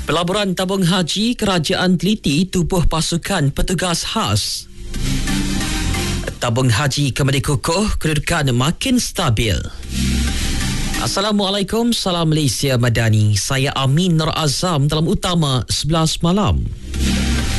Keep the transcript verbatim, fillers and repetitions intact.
Pelaburan tabung haji kerajaan teliti tubuh pasukan petugas khas. Tabung haji kembali kukuh, kedudukan makin stabil. Assalamualaikum, salam Malaysia Madani. Saya Amin Nur Azam dalam Utama sebelas Malam.